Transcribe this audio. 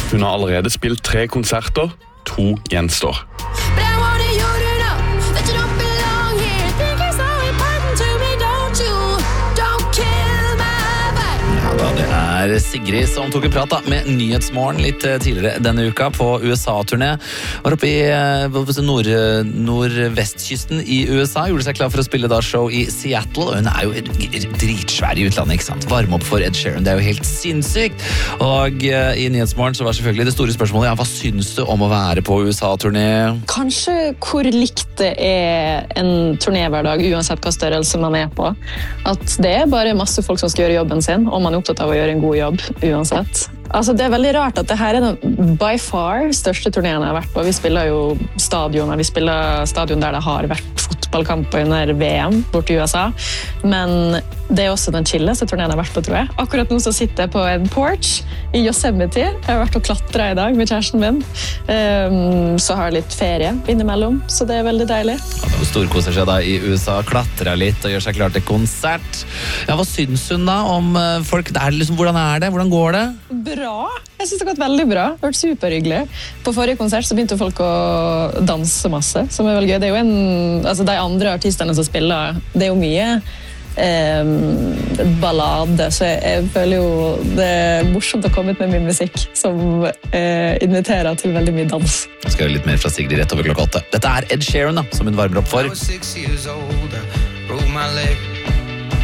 Hun har allerede spilt 3 konserter, 2 gjenstår. Det Sigrid som tok en prat da, med Nyhetsmorgen litt tidligere denne uka på USA-turné. Var oppe i nordvestkysten i USA, gjorde seg klar for å spille da show i Seattle, og hun er jo dritsvær i utlandet, ikke sant? Varme opp for Ed Sheeran, det er jo helt sinnssykt. Og i Nyhetsmorgen så var selvfølgelig det store spørsmålet, ja, hva syns du om å være på USA-turné? Kanskje hvor likt det er en turnéhverdag, uansett hva størrelse man er på. At det er bare masse folk som skal gjøre jobben sin, og man er opptatt av å gjøre en god jobb uansett. Altså, det er veldig rart at det her er den by far største turneen jeg har vært på. Vi spiller jo stadion der det har vært fotballkamper under VM bort i USA. Men det er også den chilleste turneen jeg har vært på, tror jeg. Akkurat nå så sitter jeg på en porch i Yosemite. Jeg har vært og klatret i dag med kjæresten min. Så har jeg litt ferie innimellom, så det er veldig deilig. Ja, det storkoser seg da i USA, klatrer litt og gjør seg klar til konsert. Ja, hva syns hun da om folk? Hvordan er det? Hvordan går det? Bra. Jeg synes det har gått veldig bra. Det har vært superhyggelig. På forrige konsert så begynte folk å danse masse, som er veldig gøy. Det er jo de andre artistene som spiller, det er jo mye ballade, så jeg føler jo det er morsomt å komme ut med min musikk som inviterer til veldig mye dans. Jeg skal høre litt mer fra Sigrid rett over klokka 8. Dette er Ed Sheeran da, som hun varmer opp for.